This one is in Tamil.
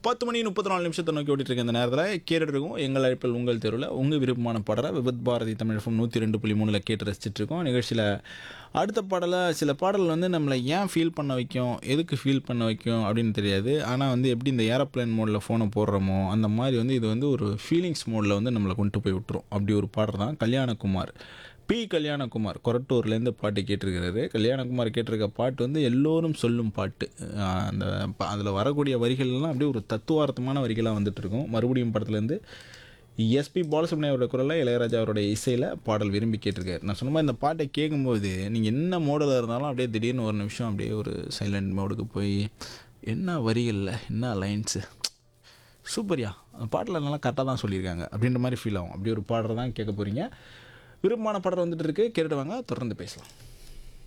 10 மணி 34 நிமிஷத்தை நோக்கி ஓடிட்டு இருக்க இந்த நேரத்தில் கேட்டுட்டு இருக்கோம் எங்கள் அழைப்பில் உங்கள் தெருவில் உங்கள் விருப்பமான பாடலை விபத் பாரதி தமிழ் FM 102.3 கேட்டு ரசிச்சுட்டு இருக்கோம். நிகழ்ச்சியில் அடுத்த பாடலை சில பாடல் வந்து நம்மளை ஏன் ஃபீல் பண்ண வைக்கும், எதுக்கு ஃபீல் பண்ண வைக்கும் அப்படின்னு தெரியாது. ஆனால் வந்து எப்படி இந்த ஏரோப்ளேன் மோடில் ஃபோனை போடுறோமோ அந்த மாதிரி வந்து இது வந்து ஒரு ஃபீலிங்ஸ் மோடில் வந்து நம்மளை கொண்டு போய் விட்டுரும். அப்படி ஒரு பாடல் தான் கல்யாணகுமார். கல்யாணகுமார் கொரட்டூர்லேருந்து பாட்டு கேட்டிருக்கிறாரு. கல்யாணகுமார் கேட்டிருக்க பாட்டு வந்து எல்லோரும் சொல்லும் பாட்டு. அந்த அதில் வரக்கூடிய வரிகள்லாம் அப்படியே ஒரு தத்துவார்த்தமான வரிகளாக வந்துட்டு இருக்கும். மறுபடியும் படத்துலேருந்து எஸ்பி பாலசுப்ரமணியம் அவரோட குரலில் இளையராஜா அவரோட இசையில் பாடல் விரும்பி கேட்டிருக்காரு. நான் சொன்ன மாதிரி இந்த பாட்டை கேட்கும்போது நீங்கள் என்ன மோடில் இருந்தாலும் அப்படியே திடீர்னு ஒரு நிமிஷம் அப்படியே ஒரு சைலண்ட் மோடுக்கு போய் என்ன வரிகளில் என்ன லைன்ஸு சூப்பரியா அந்த பாட்டில் நல்லா கரெக்டாக தான் சொல்லியிருக்காங்க அப்படின்ற மாதிரி ஃபீல் ஆகும். அப்படி ஒரு பாடல் தான் கேட்க போகிறீங்க. விருப்பமான பாடல் வந்துட்டு இருக்கு, கேட்டுட்டு வாங்க, தொடர்ந்து பேசலாம்.